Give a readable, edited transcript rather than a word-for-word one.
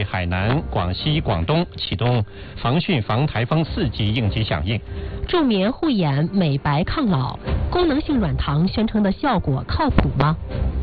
海南、广西、广东启动防汛防台风4级应急响应。 助眠护眼、美白抗老，功能性软糖宣称的效果靠谱吗？